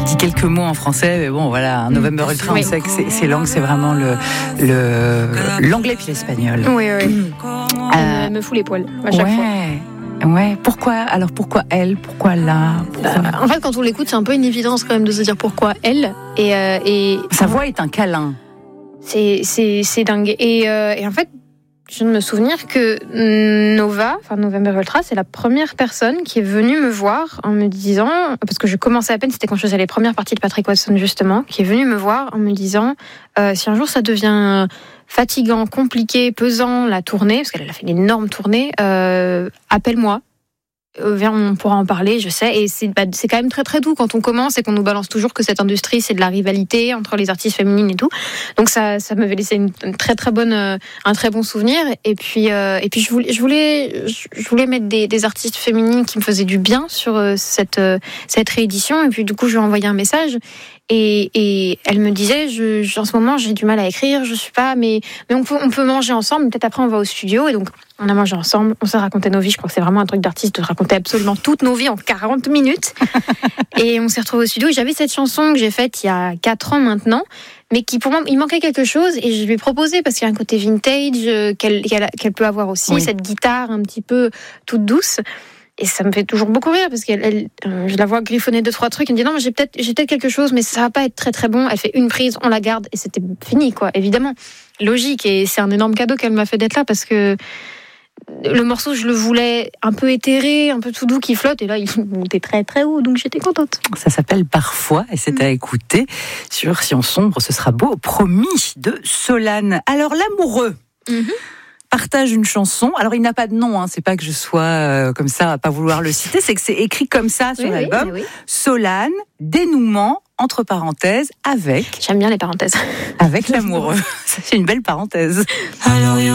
dit quelques mots en français, mais bon, voilà, un November Ultra, on sait que ces langues, c'est vraiment l'anglais puis l'espagnol. Oui. Elle me fout les poils à chaque fois. Ouais, pourquoi elle? Pourquoi là? En fait, quand on l'écoute, c'est un peu une évidence quand même de se dire pourquoi elle. Et sa voix est un câlin. C'est dingue. Et en fait, je viens de me souvenir que November Ultra, c'est la première personne qui est venue me voir en me disant, parce que je commençais à peine, c'était quand je faisais les premières parties de Patrick Watson justement, qui est venue me voir en me disant, si un jour ça devient fatigant, compliqué, pesant, la tournée, parce qu'elle a fait une énorme tournée, appelle-moi. Viens, on pourra en parler, je sais. Et c'est quand même très très doux quand on commence et qu'on nous balance toujours que cette industrie, c'est de la rivalité entre les artistes féminines et tout. Donc ça m'avait laissé une très très bonne, un très bon souvenir. Et puis je voulais mettre des artistes féminines qui me faisaient du bien sur cette réédition. Et puis du coup, je lui ai envoyé un message. Et elle me disait, en ce moment, j'ai du mal à écrire, je suis pas, mais on peut manger ensemble. Peut-être après, on va au studio. Et donc, on a mangé ensemble, on s'est raconté nos vies. Je crois que c'est vraiment un truc d'artiste de raconter absolument toutes nos vies en 40 minutes. Et on s'est retrouvés au studio. Et j'avais cette chanson que j'ai faite il y a 4 ans maintenant, mais qui pour moi, il manquait quelque chose. Et je lui ai proposé parce qu'il y a un côté vintage qu'elle peut avoir aussi, cette guitare un petit peu toute douce. Et ça me fait toujours beaucoup rire parce je la vois griffonner 2-3 trucs. Elle me dit non, mais j'ai peut-être quelque chose, mais ça va pas être très très bon. Elle fait une prise, on la garde et c'était fini, quoi. Évidemment, logique. Et c'est un énorme cadeau qu'elle m'a fait d'être là parce que le morceau, je le voulais un peu éthéré, un peu tout doux qui flotte. Et là, il montait très très haut, donc j'étais contente. Ça s'appelle Parfois et c'est à écouter sur Si on sombre, ce sera beau, promis, de Solane. Alors l'amoureux. Partage une chanson. Alors, il n'a pas de nom, c'est pas que je sois comme ça à pas vouloir le citer, c'est que c'est écrit comme ça sur l'album. Oui. Solane, dénouement, entre parenthèses, avec... J'aime bien les parenthèses. Avec l'amoureux. C'est une belle parenthèse. Alors,